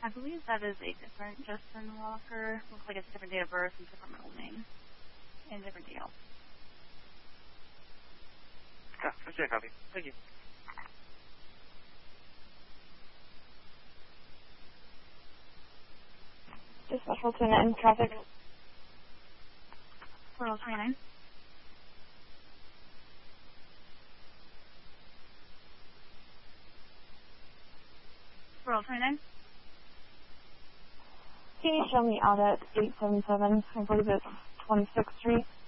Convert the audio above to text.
I believe that is a different Justin Walker. Looks like it's a different date of birth and different middle name. And different deal. Let's check copy. Thank you. Dispatch 429 traffic. 4029. Can you show me out at 877? I believe it's 26th Street.